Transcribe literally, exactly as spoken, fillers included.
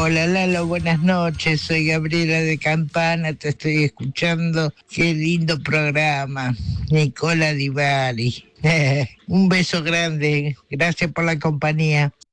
Hola Lalo, buenas noches, soy Gabriela de Campana, te estoy escuchando, qué lindo programa, Nicola Di Bari. Un beso grande, gracias por la compañía.